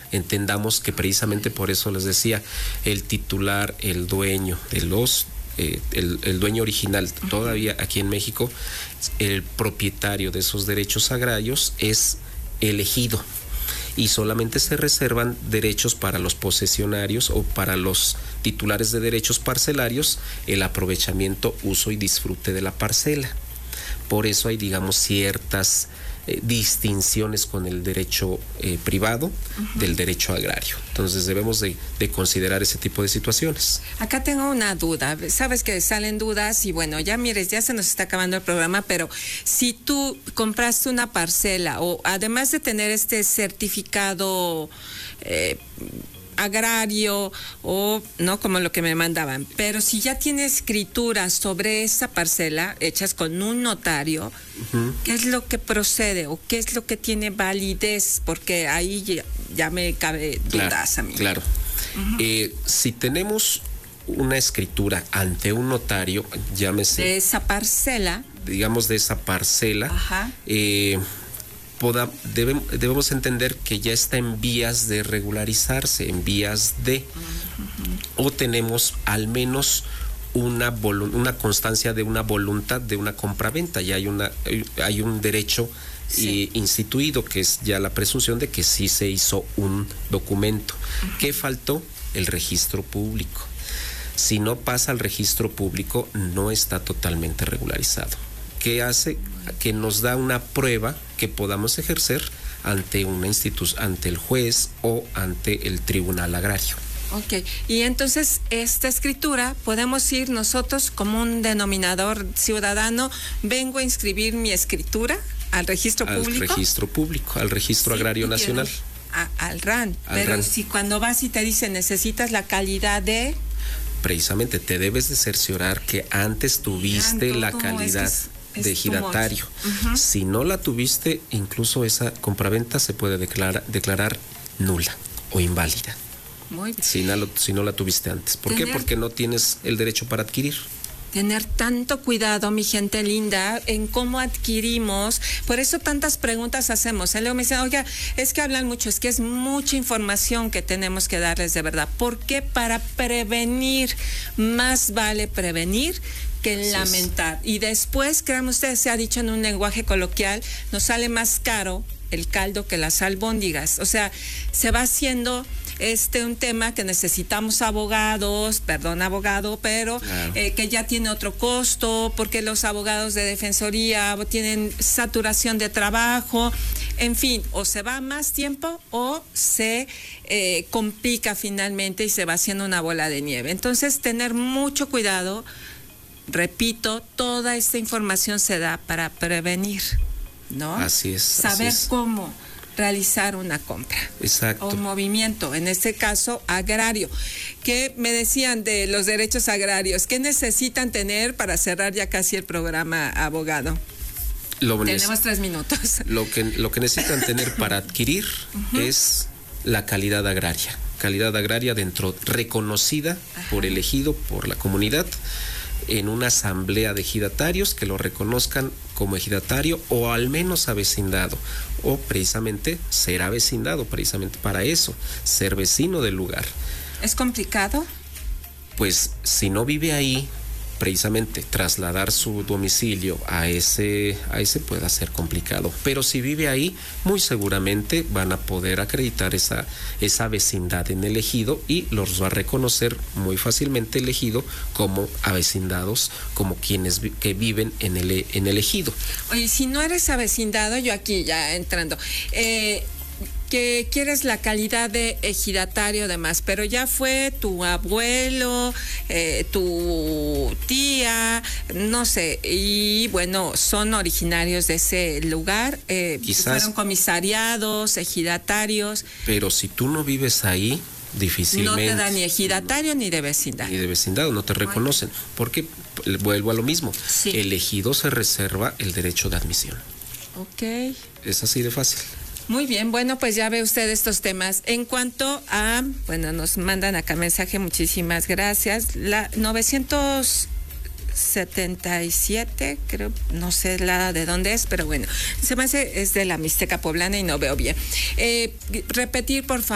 entendamos que precisamente por eso les decía, el titular, el dueño de los el dueño original todavía aquí en México, el propietario de esos derechos agrarios es elegido y solamente se reservan derechos para los posesionarios o para los titulares de derechos parcelarios, el aprovechamiento, uso y disfrute de la parcela. Por eso hay, digamos, ciertas distinciones con el derecho privado del derecho agrario. Entonces debemos de considerar ese tipo de situaciones. Acá tengo una duda. Sabes que salen dudas y bueno, ya mires, ya se nos está acabando el programa, pero si tú compraste una parcela o además de tener este certificado agrario o no como lo que me mandaban, pero si ya tiene escrituras sobre esa parcela hechas con un notario, ¿qué es lo que procede o qué es lo que tiene validez? Porque ahí ya me cabe dudas a mí. Claro. Si tenemos una escritura ante un notario, llámese de esa parcela, digamos de esa parcela, debemos entender que ya está en vías de regularizarse, en vías de, o tenemos al menos una constancia de una voluntad de una compraventa, ya hay un derecho instituido, que es ya la presunción de que sí se hizo un documento. ¿Qué faltó? El registro público. Si no pasa al registro público, no está totalmente regularizado. ¿Qué hace? Que nos da una prueba que podamos ejercer ante una institución, ante el juez o ante el tribunal agrario. Ok, y entonces esta escritura podemos ir nosotros como un denominador ciudadano, vengo a inscribir mi escritura al registro público. Al registro público, al registro agrario nacional. Al RAN, pero RAN. Si cuando vas y te dicen necesitas la calidad de... Precisamente te debes de cerciorar que antes tuviste la calidad de ejidatario. Si no la tuviste, incluso esa compraventa se puede declarar nula o inválida. Muy bien. Si no la tuviste antes. ¿Por qué? Porque no tienes el derecho para adquirir. Tener tanto cuidado, mi gente linda, en cómo adquirimos. Por eso tantas preguntas hacemos. Luego me dicen, oiga, es que hablan mucho, es que es mucha información que tenemos que darles de verdad. ¿Por qué? Para prevenir. Más vale prevenir que lamentar. Y después, créanme ustedes, se ha dicho en un lenguaje coloquial, nos sale más caro el caldo que las albóndigas. O sea, se va haciendo un tema que necesitamos abogados, pero claro, que ya tiene otro costo, porque los abogados de defensoría tienen saturación de trabajo, en fin, o se va más tiempo o se complica finalmente y se va haciendo una bola de nieve. Entonces, tener mucho cuidado, repito, toda esta información se da para prevenir, ¿no? Así es. Saber cómo realizar una compra. Exacto. O un movimiento, en este caso agrario. ¿Qué me decían de los derechos agrarios? ¿Qué necesitan tener para cerrar ya casi el programa, abogado? Tenemos 3 minutos. Lo que necesitan tener para adquirir es la calidad agraria. Calidad agraria reconocida por el ejido, por la comunidad, en una asamblea de ejidatarios que lo reconozcan como ejidatario o al menos avecindado, o precisamente ser avecindado, precisamente para eso, ser vecino del lugar. ¿Es complicado? Pues si no vive ahí, precisamente trasladar su domicilio a ese puede ser complicado, pero si vive ahí, muy seguramente van a poder acreditar esa vecindad en el ejido y los va a reconocer muy fácilmente el ejido como avecindados, como quienes que viven en el ejido. Oye, si no eres avecindado, yo aquí ya entrando, que quieres la calidad de ejidatario además, pero ya fue tu abuelo, tu tía, no sé, y bueno, son originarios de ese lugar, quizás fueron comisariados, ejidatarios. Pero si tú no vives ahí, difícilmente. No te da ni ejidatario ni de vecindad. Ni de vecindad, no te reconocen. Porque, vuelvo a lo mismo, el ejido se reserva el derecho de admisión. Ok. Es así de fácil. Muy bien, bueno, pues ya ve usted estos temas. En cuanto a, bueno, nos mandan acá mensaje, muchísimas gracias. La 977, creo, no sé de dónde es, pero bueno, se me hace, es de la Mixteca Poblana y no veo bien. Repetir, por favor.